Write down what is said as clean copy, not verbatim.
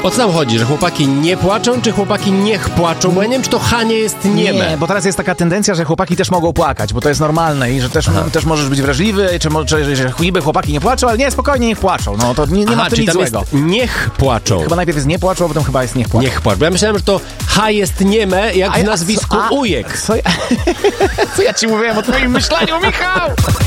O co tam chodzi, że chłopaki nie płaczą, czy chłopaki niech płaczą? Bo ja nie wiem, czy to H nie jest nieme. Nie, bo teraz jest taka tendencja, że chłopaki też mogą płakać, bo to jest normalne i że też możesz być wrażliwy, czy że niby chłopaki nie płaczą, ale nie, spokojnie, niech płaczą. No to nie ma w tym nic złego. Jest niech płaczą. Chyba najpierw jest nie płaczą, a potem chyba jest niech płaczą. Niech płaczą. Bo ja myślałem, że to H jest nieme, jak w nazwisku Ujek. Co ja ci mówiłem o twoim myśleniu, Michał?